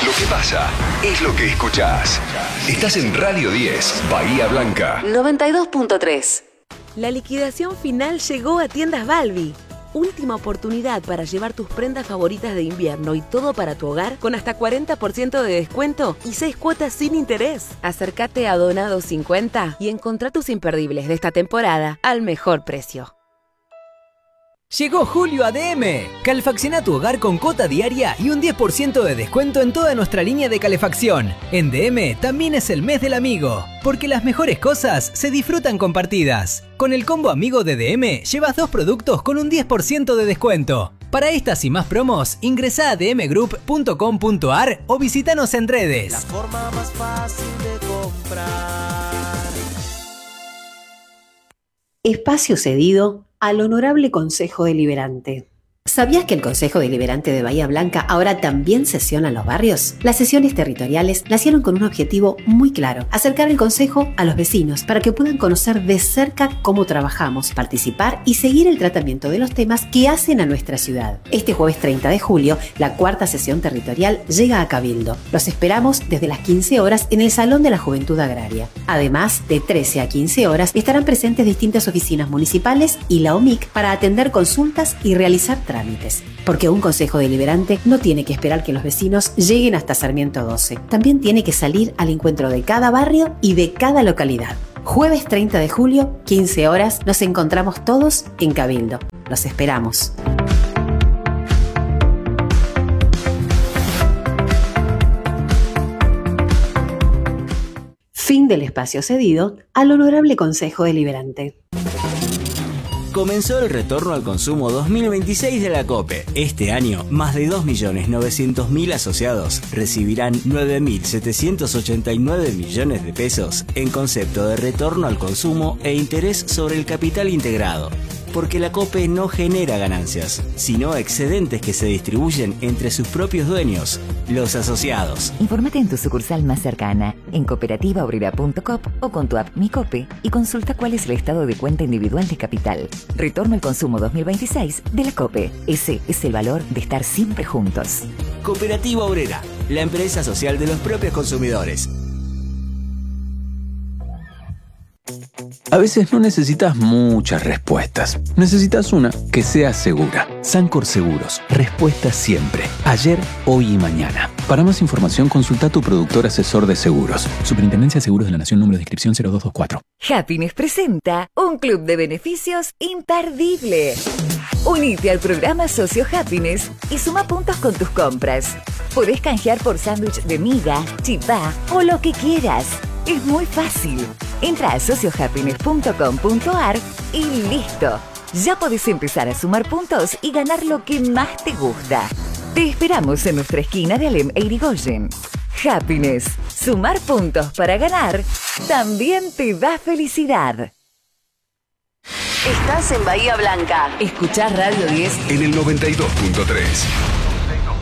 Lo que pasa es lo que escuchás. Estás en Radio 10, Bahía Blanca. 92.3. La liquidación final llegó a Tiendas Balbi. Última oportunidad para llevar tus prendas favoritas de invierno y todo para tu hogar con hasta 40% de descuento y 6 cuotas sin interés. Acércate a Donado 50 y encontrá tus imperdibles de esta temporada al mejor precio. Llegó julio a DM. Calefacciona tu hogar con cuota diaria y un 10% de descuento en toda nuestra línea de calefacción. En DM también es el mes del amigo, porque las mejores cosas se disfrutan compartidas. Con el combo amigo de DM llevas 2 productos con un 10% de descuento. Para estas y más promos, ingresá a dmgroup.com.ar o visítanos en redes. La forma más fácil de comprar. Espacio cedido al Honorable Consejo Deliberante. ¿Sabías que el Consejo Deliberante de Bahía Blanca ahora también sesiona en los barrios? Las sesiones territoriales nacieron con un objetivo muy claro: acercar el Consejo a los vecinos para que puedan conocer de cerca cómo trabajamos, participar y seguir el tratamiento de los temas que hacen a nuestra ciudad. Este jueves 30 de julio, la 4ª sesión territorial llega a Cabildo. Los esperamos desde las 15 horas en el Salón de la Juventud Agraria. Además, de 13 a 15 horas estarán presentes distintas oficinas municipales y la OMIC para atender consultas y realizar trámites. Porque un consejo deliberante no tiene que esperar que los vecinos lleguen hasta Sarmiento 12. También tiene que salir al encuentro de cada barrio y de cada localidad. Jueves 30 de julio, 15 horas, nos encontramos todos en Cabildo. Los esperamos. Fin del espacio cedido al Honorable Consejo Deliberante. Comenzó el retorno al consumo 2026 de la COPE. Este año, más de 2.900.000 asociados recibirán 9.789 millones de pesos en concepto de retorno al consumo e interés sobre el capital integrado. Porque la COPE no genera ganancias, sino excedentes que se distribuyen entre sus propios dueños, los asociados. Infórmate en tu sucursal más cercana, en cooperativaobrera.coop o con tu app Mi Cope y consulta cuál es el estado de cuenta individual de capital. Retorno al consumo 2026 de la COPE. Ese es el valor de estar siempre juntos. Cooperativa Obrera, la empresa social de los propios consumidores. A veces no necesitas muchas respuestas. Necesitas una que sea segura. Sancor Seguros. Respuesta siempre. Ayer, hoy y mañana. Para más información, consulta a tu productor asesor de seguros. Superintendencia de Seguros de la Nación, número de inscripción 0224. Happiness presenta un club de beneficios imperdible. Unite al programa Socio Happiness y suma puntos con tus compras. Podés canjear por sándwich de miga, chipá o lo que quieras. Es muy fácil. Entra a sociohappiness.com.ar y listo. Ya podés empezar a sumar puntos y ganar lo que más te gusta. Te esperamos en nuestra esquina de Alem e Irigoyen. Happiness. Sumar puntos para ganar también te da felicidad. Estás en Bahía Blanca. Escuchás Radio 10 En el 92.3.